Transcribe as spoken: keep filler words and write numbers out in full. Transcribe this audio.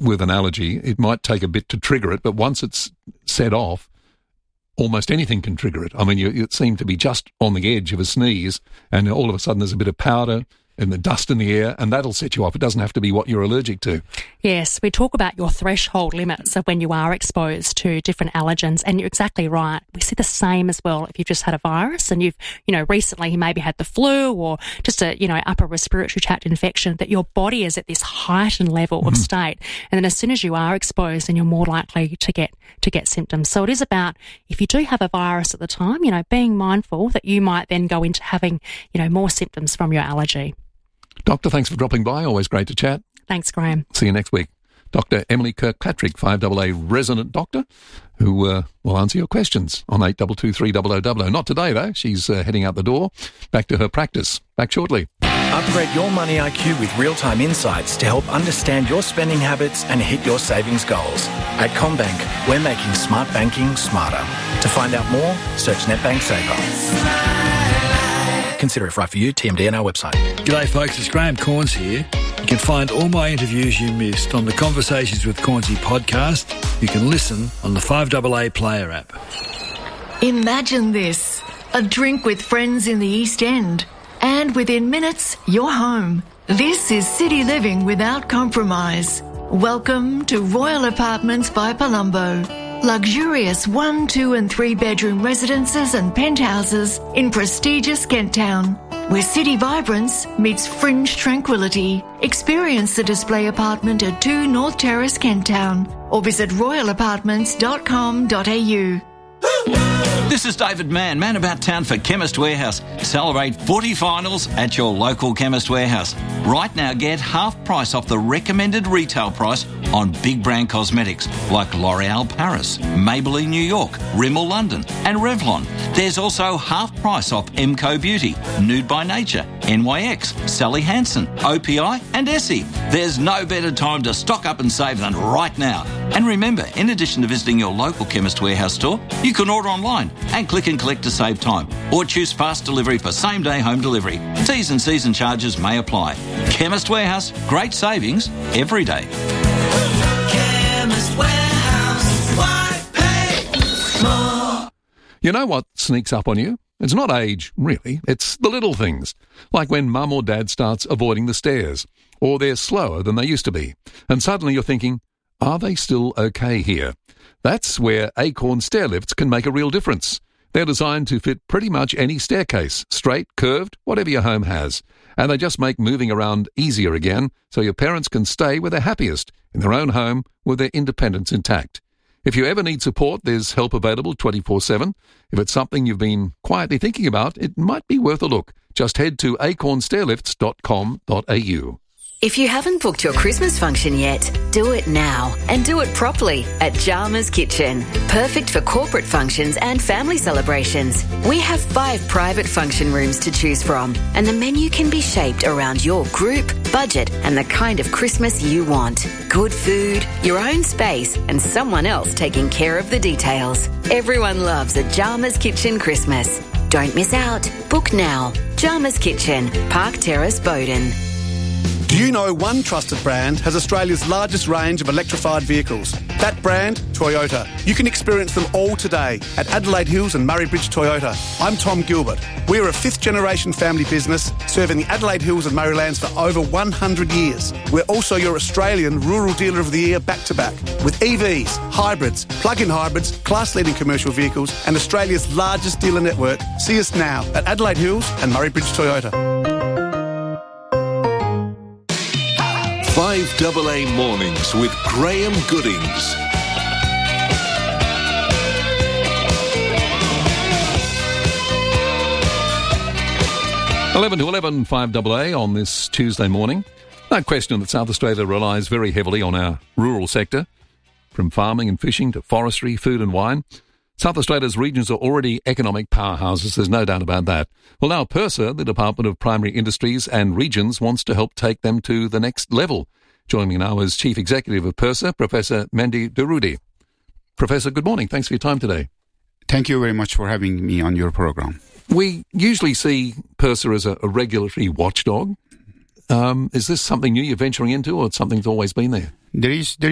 with an allergy, it might take a bit to trigger it, but once it's set off, almost anything can trigger it. I mean, you, you seem to be just on the edge of a sneeze, and all of a sudden there's a bit of powder and the dust in the air, and that'll set you off. It doesn't have to be what you're allergic to. Yes, we talk about your threshold limits of when you are exposed to different allergens, and you're exactly right. We see the same as well if you've just had a virus and you've, you know, recently maybe had the flu or just a, you know, upper respiratory tract infection, that your body is at this heightened level of mm. state. And then as soon as you are exposed, then you're more likely to get to get symptoms. So it is about, if you do have a virus at the time, you know, being mindful that you might then go into having, you know, more symptoms from your allergy. Doctor, thanks for dropping by. Always great to chat. Thanks, Graham. See you next week. Doctor Emily Kirkpatrick, five A A resident doctor, who uh, will answer your questions on eight two two three double oh double oh. Not today, though. She's uh, heading out the door. Back to her practice. Back shortly. Upgrade your money I Q with real-time insights to help understand your spending habits and hit your savings goals. At CommBank, we're making smart banking smarter. To find out more, search NetBank Saver. Consider if right for you. T M D on our website. G'day folks, it's Graham Corns here. You can find all my interviews you missed on the Conversations with Cornsy podcast. You can listen on the five A A Player app. Imagine this, a drink with friends in the East End, and within minutes, you're home. This is city living without compromise. Welcome to Royal Apartments by Palumbo. Luxurious one, two and three bedroom residences and penthouses in prestigious Kent Town, where city vibrance meets fringe tranquility. Experience the display apartment at two North Terrace, Kent Town, or visit royal apartments dot com dot a u. This is David Mann, man about town for Chemist Warehouse. Celebrate footy finals at your local Chemist Warehouse. Right now, get half price off the recommended retail price on big brand cosmetics like L'Oreal Paris, Maybelline New York, Rimmel London and Revlon. There's also half price off Emco Beauty, Nude by Nature, N Y X, Sally Hansen, O P I and Essie. There's no better time to stock up and save than right now. And remember, in addition to visiting your local Chemist Warehouse store, you can order online and click and collect to save time, or choose fast delivery for same-day home delivery. T's and C's and charges may apply. Chemist Warehouse, great savings every day. Chemist Warehouse, why pay more? You know what sneaks up on you? It's not age, really. It's the little things, like when mum or dad starts avoiding the stairs, or they're slower than they used to be, and suddenly you're thinking, are they still okay here? That's where Acorn stair lifts can make a real difference. They're designed to fit pretty much any staircase, straight, curved, whatever your home has. And they just make moving around easier again, so your parents can stay where they're happiest, in their own home, with their independence intact. If you ever need support, there's help available twenty-four seven. If it's something you've been quietly thinking about, it might be worth a look. Just head to acorn stair lifts dot com dot a u. If you haven't booked your Christmas function yet, do it now and do it properly at Jarmer's Kitchen. Perfect for corporate functions and family celebrations. We have five private function rooms to choose from, and the menu can be shaped around your group, budget and the kind of Christmas you want. Good food, your own space and someone else taking care of the details. Everyone loves a Jarmer's Kitchen Christmas. Don't miss out. Book now. Jarmer's Kitchen, Park Terrace, Bowden. Do you know one trusted brand has Australia's largest range of electrified vehicles? That brand, Toyota. You can experience them all today at Adelaide Hills and Murray Bridge Toyota. I'm Tom Gilbert. We're a fifth-generation family business serving the Adelaide Hills and Murraylands for over one hundred years. We're also your Australian Rural Dealer of the Year back-to-back with E Vs, hybrids, plug-in hybrids, class-leading commercial vehicles and Australia's largest dealer network. See us now at Adelaide Hills and Murray Bridge Toyota. five A A Mornings with Graham Goodings. eleven to eleven, five A A on this Tuesday morning. No question that South Australia relies very heavily on our rural sector, from farming and fishing to forestry, food and wine. South Australia's regions are already economic powerhouses, there's no doubt about that. Well, now PIRSA, the Department of Primary Industries and Regions, wants to help take them to the next level. Joining me now is Chief Executive of PIRSA, Professor Mendy Durudi. Professor, good morning. Thanks for your time today. Thank you very much for having me on your program. We usually see PIRSA as a, a regulatory watchdog. Um, is this something new you're venturing into, or something that's always been there? There is... There